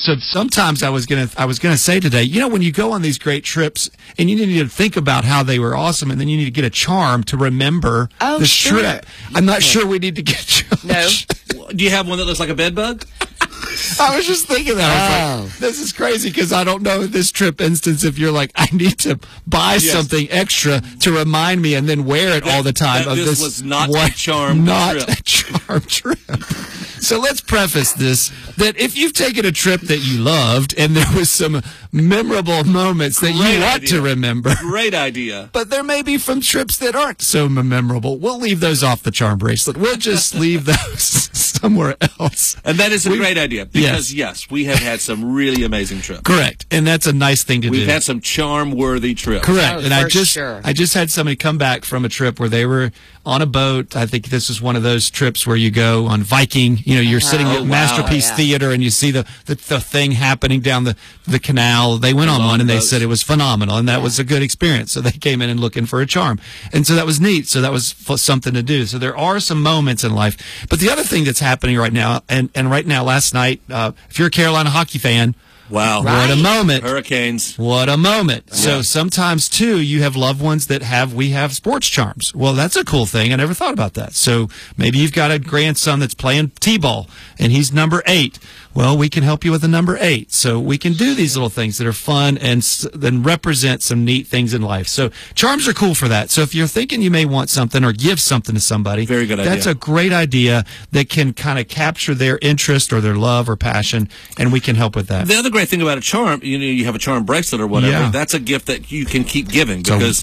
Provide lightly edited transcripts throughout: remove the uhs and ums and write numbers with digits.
So sometimes I was gonna say today, when you go on these great trips and you need to think about how they were awesome, and then you need to get a charm to remember this trip. I'm not sure we need to get you. No. Do you have one that looks like a bed bug? I was just thinking that. I was like, this is crazy because I don't know this trip instance if you're like, I need to buy something extra to remind me and then wear it all the time. This was not a charm trip. So let's preface this, that if you've taken a trip that you loved and there was some memorable moments that you want to remember. Great idea. But there may be from trips that aren't so memorable. We'll leave those off the charm bracelet. We'll just leave those somewhere else. And that is a great idea because, yes, we have had some really amazing trips. Correct. And that's a nice thing to do. We've had some charm-worthy trips. Correct. And I just had somebody come back from a trip where they were on a boat. I think this is one of those trips where you go on Viking. You're sitting at Masterpiece Theater and you see the thing happening down the canal. They went on one and they said it was phenomenal and that was a good experience. So they came in and looking for a charm. And so that was neat. So that was something to do. So there are some moments in life. But the other thing that's happening right now, and right now last night, if you're a Carolina hockey fan, wow. What a moment. Hurricanes. What a moment. Yeah. So sometimes, too, you have loved ones that we have sports charms. Well, that's a cool thing. I never thought about that. So maybe you've got a grandson that's playing T-ball, and he's number 8. Well, we can help you with the number 8. So we can do these little things that are fun and then represent some neat things in life. So charms are cool for that. So if you're thinking you may want something or give something to somebody, very good idea. That's a great idea that can kind of capture their interest or their love or passion, and we can help with that. The other great thing about a charm, you have a charm bracelet or whatever. Yeah. That's a gift that you can keep giving because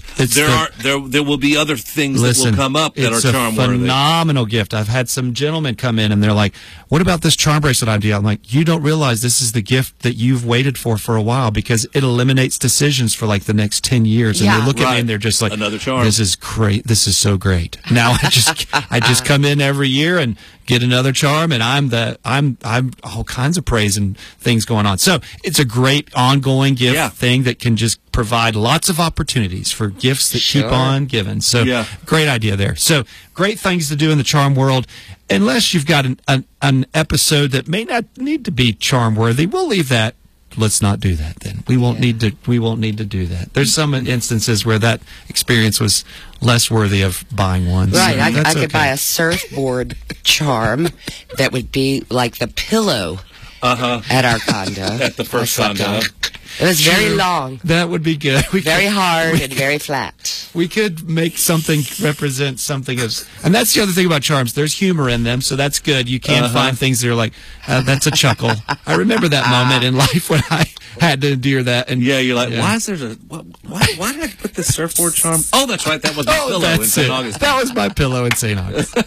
there will be other things that will come up that are charm worthy. It's a phenomenal gift. I've had some gentlemen come in and they're like, "What about this charm bracelet idea?" I'm like, "You don't realize this is the gift that you've waited for a while because it eliminates decisions for like the next 10 years." And they look at me and they're just like, "Another charm. This is great. This is so great." Now I just come in every year and get another charm, and I'm all kinds of praise and things going on. So it's a great ongoing gift thing that can just provide lots of opportunities for gifts that keep on giving. So great idea there. So great things to do in the charm world. Unless you've got an episode that may not need to be charm worthy, we'll leave that. Let's not do that then. We won't need to do that. There's some instances where that experience was less worthy of buying one. Right. So I could buy a surfboard charm that would be like the pillow at our condo. At the first condo. It was very long. That would be good. Very hard and very flat. We could make something represent something of... And that's the other thing about charms. There's humor in them, so that's good. You can find things that are like, that's a chuckle. I remember that moment in life when I had to endure that. And you're like, why is there why did I put this surfboard charm? Oh, that's right. That was my pillow in St. Augustine. That was my pillow in St. Augustine.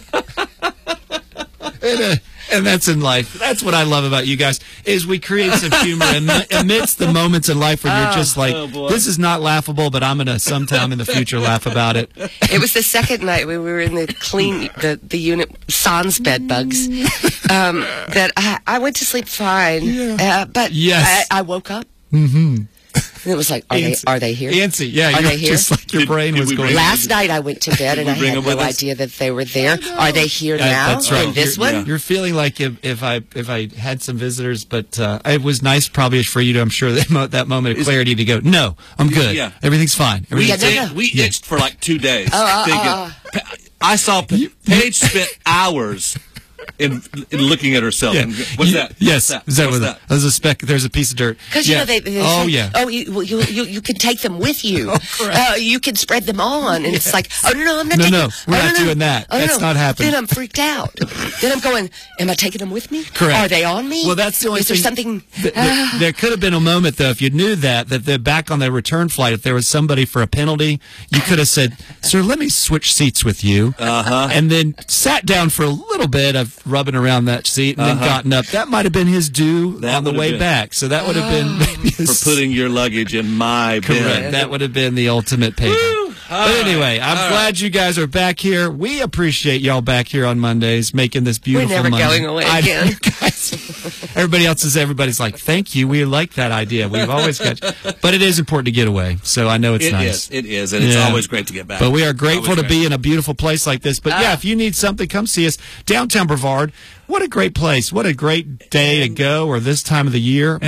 And that's in life. That's what I love about you guys, is we create some humor amidst the moments in life where you're just like, this is not laughable, but I'm going to sometime in the future laugh about it. It was the second night we were in the unit, sans bed bugs, that I went to sleep fine, but I woke up. Mm-hmm. And it was like, are they here? Antsy, are they here? Just like your brain was going. Last night I went to bed and I had no idea that they were there. Are they here now? That's right. In this one? You're feeling like if I had some visitors, but it was nice probably for you to, I'm sure, that moment of clarity to go, no, I'm good. Yeah. Everything's fine. We itched for like 2 days. Thinking, I saw Paige spent hours in looking at herself. Yeah. What's that? Yes. What's that? There's a speck. There's a piece of dirt. Because you know you can take them with you. You can spread them on, and it's like, oh no, I'm not. No, we're not doing that. That's not happening. Then I'm freaked out. Then I'm going, am I taking them with me? Correct. Are they on me? Well, that's the only thing. Is there something? There could have been a moment though, if you knew that they're back on their return flight. If there was somebody for a penalty, you could have said, "Sir, let me switch seats with you," and then sat down for a little bit of rubbing around that seat and then gotten up. That might have been his due on the way back. So that would have been maybe for putting your luggage in my bed. That would have been the ultimate payment. But anyway, I'm glad you guys are back here. We appreciate y'all back here on Mondays making this beautiful We're never Monday. going away again. Everybody's like, thank you. We like that idea. We've always got you. But it is important to get away. So I know it's nice. It is. And it's always great to get back. But we are grateful to be in a beautiful place like this. But if you need something, come see us. Downtown Brevard. What a great place. What a great day to go or this time of the year.